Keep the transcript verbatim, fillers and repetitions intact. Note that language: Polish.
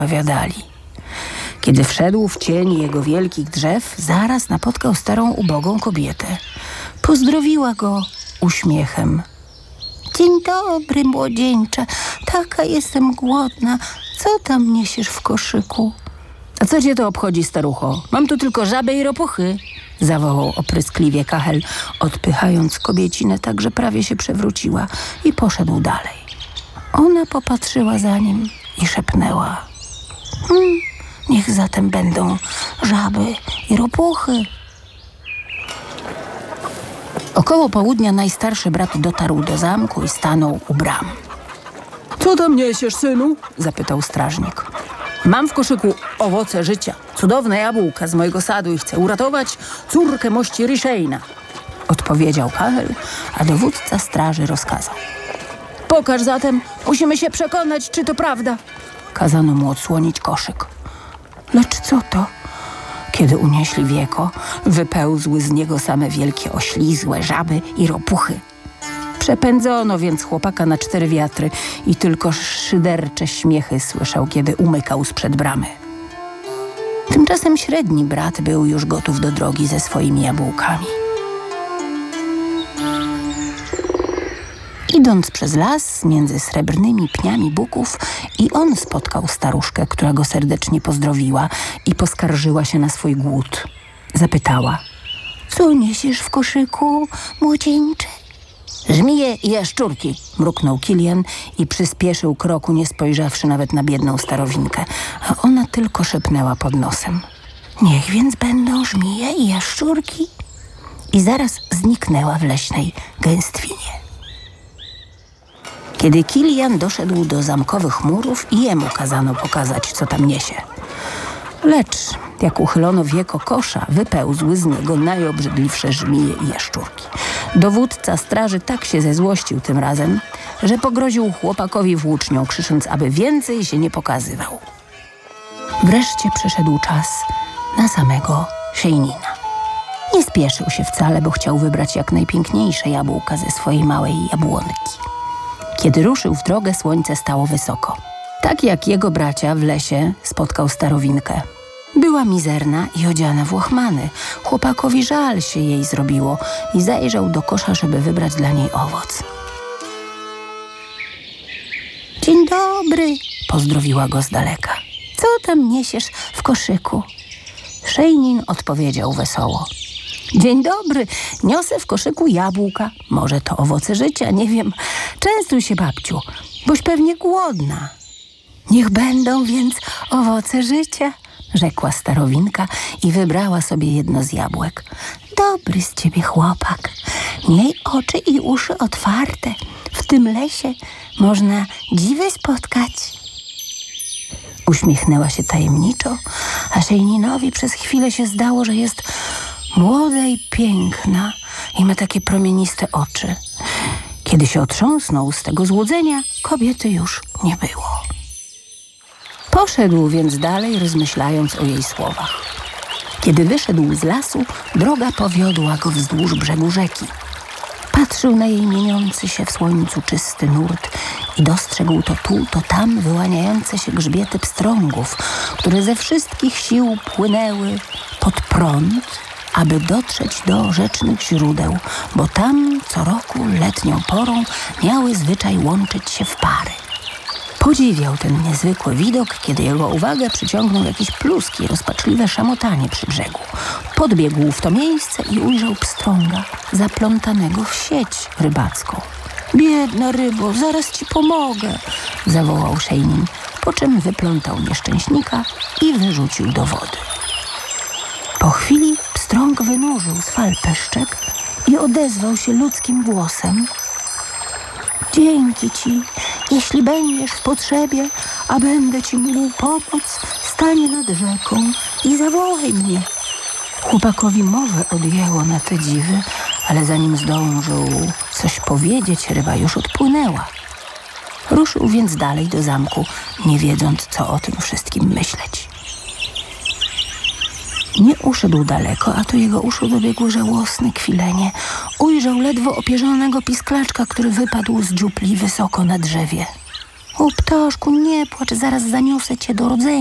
opowiadali. Kiedy wszedł w cień jego wielkich drzew, zaraz napotkał starą, ubogą kobietę. Pozdrowiła go uśmiechem. Dzień dobry, młodzieńcze. Taka jestem głodna. Co tam niesiesz w koszyku? A co cię to obchodzi, starucho? Mam tu tylko żabę i ropuchy. Zawołał opryskliwie Kachel, odpychając kobiecinę tak, że prawie się przewróciła i poszedł dalej. Ona popatrzyła za nim i szepnęła. Hmm, niech zatem będą żaby i ropuchy. Około południa najstarszy brat dotarł do zamku i stanął u bram. Co tam niesiesz, synu? Zapytał strażnik. Mam w koszyku owoce życia, cudowne jabłka z mojego sadu i chcę uratować córkę mości Rishayna, odpowiedział Kachel, a dowódca straży rozkazał. Pokaż zatem, musimy się przekonać, czy to prawda. Kazano mu odsłonić koszyk. Lecz co to? Kiedy unieśli wieko, wypełzły z niego same wielkie oślizłe żaby i ropuchy. Przepędzono więc chłopaka na cztery wiatry i tylko szydercze śmiechy słyszał, kiedy umykał sprzed bramy. Tymczasem średni brat był już gotów do drogi ze swoimi jabłkami. Idąc przez las między srebrnymi pniami buków, i on spotkał staruszkę, która go serdecznie pozdrowiła i poskarżyła się na swój głód. Zapytała. Co niesiesz w koszyku, młodzieńcze? Żmije i jaszczurki, mruknął Kilian i przyspieszył kroku, nie spojrzawszy nawet na biedną starowinkę, a ona tylko szepnęła pod nosem. Niech więc będą żmije i jaszczurki. I zaraz zniknęła w leśnej gęstwinie. Kiedy Kilian doszedł do zamkowych murów, i jemu kazano pokazać, co tam niesie. Lecz jak uchylono wieko kosza, wypełzły z niego najobrzydliwsze żmije i jaszczurki. Dowódca straży tak się zezłościł tym razem, że pogroził chłopakowi włócznią, krzycząc, aby więcej się nie pokazywał. Wreszcie przyszedł czas na samego Shaynina. Nie spieszył się wcale, bo chciał wybrać jak najpiękniejsze jabłka ze swojej małej jabłonki. Kiedy ruszył w drogę, słońce stało wysoko. Tak jak jego bracia w lesie spotkał starowinkę. Była mizerna i odziana w łachmany. Chłopakowi żal się jej zrobiło i zajrzał do kosza, żeby wybrać dla niej owoc. Dzień dobry, pozdrowiła go z daleka. Co tam niesiesz w koszyku? Shaynin odpowiedział wesoło. Dzień dobry, niosę w koszyku jabłka. Może to owoce życia, nie wiem. Częstuj się, babciu, boś pewnie głodna. Niech będą więc owoce życia, rzekła starowinka i wybrała sobie jedno z jabłek. Dobry z ciebie chłopak. Miej oczy i uszy otwarte. W tym lesie można dziwy spotkać. Uśmiechnęła się tajemniczo, a Shayninowi przez chwilę się zdało, że jest młoda i piękna i ma takie promieniste oczy. Kiedy się otrząsnął z tego złudzenia, kobiety już nie było. Poszedł więc dalej, rozmyślając o jej słowach. Kiedy wyszedł z lasu, droga powiodła go wzdłuż brzegu rzeki. Patrzył na jej mieniący się w słońcu czysty nurt i dostrzegł to tu, to tam wyłaniające się grzbiety pstrągów, które ze wszystkich sił płynęły pod prąd, aby dotrzeć do rzecznych źródeł, bo tam co roku letnią porą miały zwyczaj łączyć się w pary. Podziwiał ten niezwykły widok, kiedy jego uwagę przyciągnął jakieś pluski, rozpaczliwe szamotanie przy brzegu. Podbiegł w to miejsce i ujrzał pstrąga zaplątanego w sieć rybacką. Biedna rybo, zaraz ci pomogę, zawołał Shaynin, po czym wyplątał nieszczęśnika i wyrzucił do wody. Po chwili pstrąg wynurzył z fal peszczek i odezwał się ludzkim głosem. Dzięki ci, jeśli będziesz w potrzebie, a będę ci mógł pomóc, stań nad rzeką i zawołaj mnie. Chłopakowi mowę odjęło na te dziwy, ale zanim zdążył coś powiedzieć, ryba już odpłynęła. Ruszył więc dalej do zamku, nie wiedząc, co o tym wszystkim myśleć. Nie uszedł daleko, a to jego uszu dobiegło żałosne kwilenie. Ujrzał ledwo opierzonego pisklaczka, który wypadł z dziupli wysoko na drzewie. O, ptaszku, nie płacz, zaraz zaniosę cię do rodzenia.